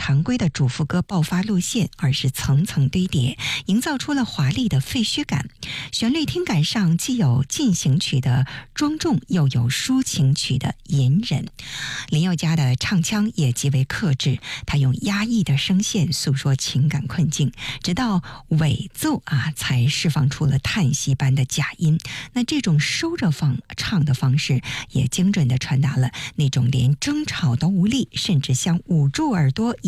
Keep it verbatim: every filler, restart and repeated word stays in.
常规的主副歌爆发路线，而是层层堆叠，营造出了华丽的废墟感。旋律听感上既有进行曲的庄重，又有抒情曲的隐忍。林宥嘉的唱腔也极为克制，他用压抑的声线诉说情感困境，直到尾奏啊才释放出了叹息般的假音。那这种收着放唱的方式，也精准地传达了那种连争吵都无力，甚至像捂住耳朵